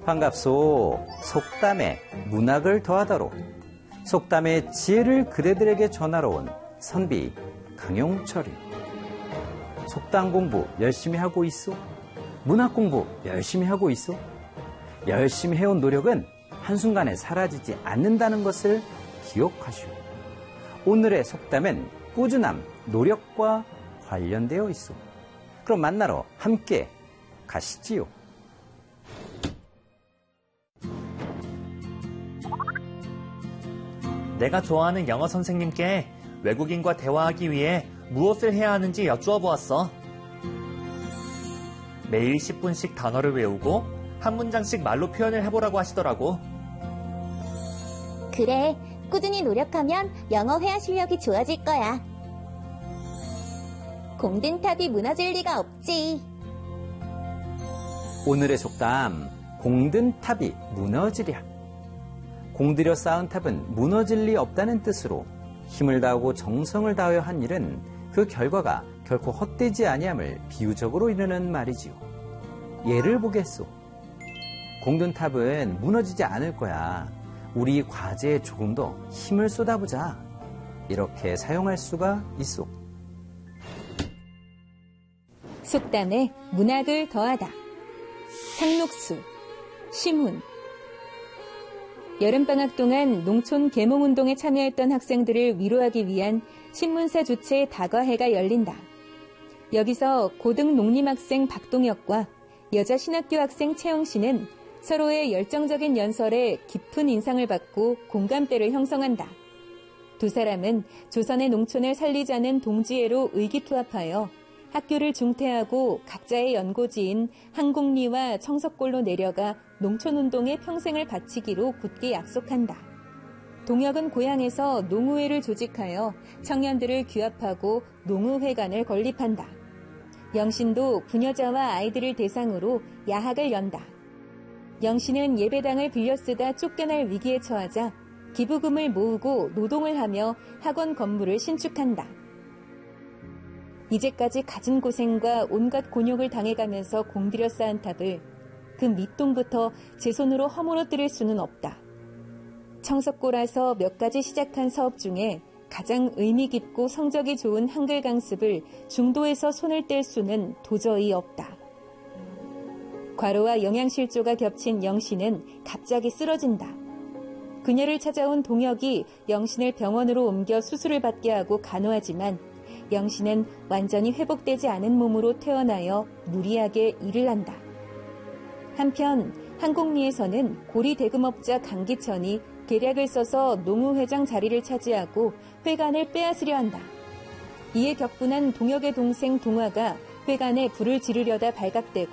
반갑소. 속담에 문학을 더하다로 속담의 지혜를 그대들에게 전하러 온 선비 강용철이. 속담 공부 열심히 하고 있어? 문학 공부 열심히 하고 있어? 열심히 해온 노력은 한순간에 사라지지 않는다는 것을 기억하시오. 오늘의 속담은 꾸준함, 노력과 관련되어 있어. 그럼 만나러 함께 가시지요. 내가 좋아하는 영어 선생님께 외국인과 대화하기 위해 무엇을 해야 하는지 여쭈어 보았어. 매일 10분씩 단어를 외우고 한 문장씩 말로 표현을 해보라고 하시더라고. 그래, 꾸준히 노력하면 영어 회화 실력이 좋아질 거야. 공든 탑이 무너질 리가 없지. 오늘의 속담, 공든 탑이 무너지랴. 공들여 쌓은 탑은 무너질 리 없다는 뜻으로 힘을 다하고 정성을 다하여 한 일은 그 결과가 결코 헛되지 아니함을 비유적으로 이르는 말이지요. 예를 보겠소. 공든 탑은 무너지지 않을 거야. 우리 과제에 조금 더 힘을 쏟아보자. 이렇게 사용할 수가 있소. 속담에 문학을 더하다. 상록수, 심훈. 여름방학 동안 농촌 계몽운동에 참여했던 학생들을 위로하기 위한 신문사 주최 다과회가 열린다. 여기서 고등 농림학생 박동혁과 여자 신학교 학생 채영씨는 서로의 열정적인 연설에 깊은 인상을 받고 공감대를 형성한다. 두 사람은 조선의 농촌을 살리자는 동지애로 의기투합하여 학교를 중퇴하고 각자의 연고지인 한국리와 청석골로 내려가 농촌운동에 평생을 바치기로 굳게 약속한다. 동혁은 고향에서 농우회를 조직하여 청년들을 규합하고 농우회관을 건립한다. 영신도 부녀자와 아이들을 대상으로 야학을 연다. 영신은 예배당을 빌려 쓰다 쫓겨날 위기에 처하자 기부금을 모으고 노동을 하며 학원 건물을 신축한다. 이제까지 갖은 고생과 온갖 곤욕을 당해가면서 공들여 쌓은 탑을 그 밑동부터 제 손으로 허물어뜨릴 수는 없다. 청석골에서 몇 가지 시작한 사업 중에 가장 의미 깊고 성적이 좋은 한글 강습을 중도에서 손을 뗄 수는 도저히 없다. 과로와 영양실조가 겹친 영신은 갑자기 쓰러진다. 그녀를 찾아온 동혁이 영신을 병원으로 옮겨 수술을 받게 하고 간호하지만 영신은 완전히 회복되지 않은 몸으로 퇴원하여 무리하게 일을 한다. 한편 한국리에서는 고리 대금업자 강기천이 계략을 써서 농우회장 자리를 차지하고 회관을 빼앗으려 한다. 이에 격분한 동혁의 동생 동화가 회관에 불을 지르려다 발각되고